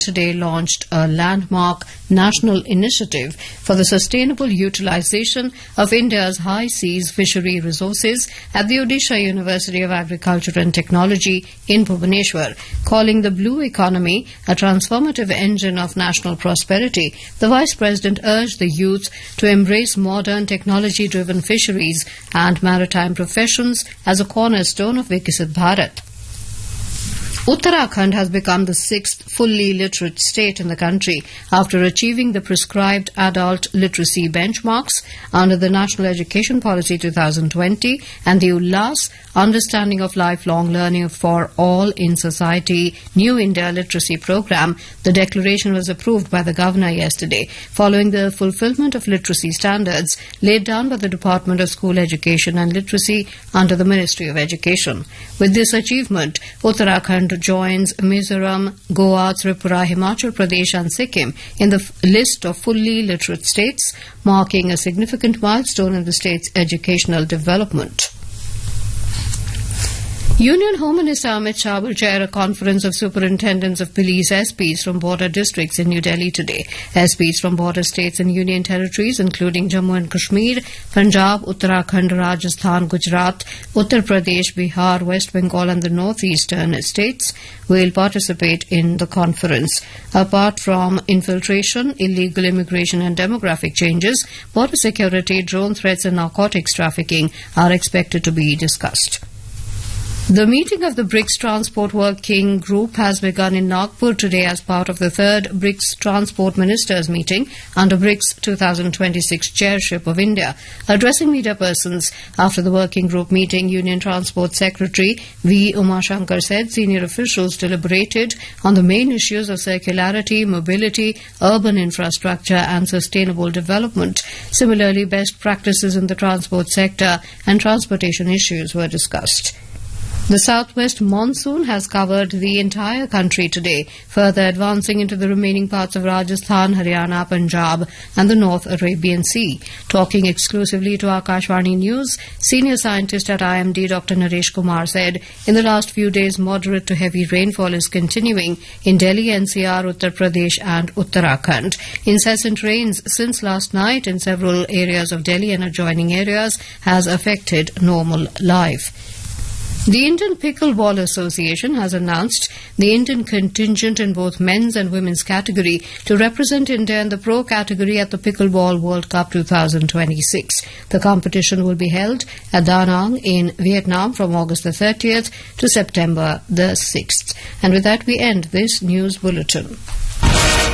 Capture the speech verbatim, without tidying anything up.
today launched a landmark national initiative for the sustainable utilization of India's high seas fishery resources at the Odisha University of Agriculture and Technology in Bhubaneswar. Calling the blue economy a transformative engine of national prosperity, the Vice President urged the youth to embrace modern technology-driven fisheries and maritime professions as a cornerstone of Viksit Bharat. Uttarakhand has become the sixth fully literate state in the country after achieving the prescribed adult literacy benchmarks under the National Education Policy twenty twenty and the Ullas Understanding of Lifelong Learning for All in Society New India Literacy Programme. The declaration was approved by the Governor yesterday, following the fulfillment of literacy standards laid down by the Department of School Education and Literacy under the Ministry of Education. With this achievement, Uttarakhand joins Mizoram, Goa, Tripura, Himachal Pradesh and Sikkim in the f- list of fully literate states, marking a significant milestone in the state's educational development. Union Home Minister Amit Shah will chair a conference of superintendents of police S Ps from border districts in New Delhi today. S Ps from border states and union territories including Jammu and Kashmir, Punjab, Uttarakhand, Rajasthan, Gujarat, Uttar Pradesh, Bihar, West Bengal and the northeastern states will participate in the conference. Apart from infiltration, illegal immigration and demographic changes, border security, drone threats and narcotics trafficking are expected to be discussed. The meeting of the BRICS Transport Working Group has begun in Nagpur today as part of the third BRICS Transport Ministers meeting under BRICS twenty twenty-six chairship of India. Addressing media persons after the working group meeting, Union Transport Secretary V. Umashankar said senior officials deliberated on the main issues of circularity, mobility, urban infrastructure and sustainable development. Similarly, best practices in the transport sector and transportation issues were discussed. The southwest monsoon has covered the entire country today, further advancing into the remaining parts of Rajasthan, Haryana, Punjab and the North Arabian Sea. Talking exclusively to Akashvani News, senior scientist at I M D Doctor Naresh Kumar said in the last few days moderate to heavy rainfall is continuing in Delhi, N C R, Uttar Pradesh and Uttarakhand. Incessant rains since last night in several areas of Delhi and adjoining areas has affected normal life. The Indian Pickleball Association has announced the Indian contingent in both men's and women's category to represent India in the pro category at the Pickleball World Cup twenty twenty-six. The competition will be held at Da Nang in Vietnam from August the thirtieth to September the sixth. And with that we end this news bulletin.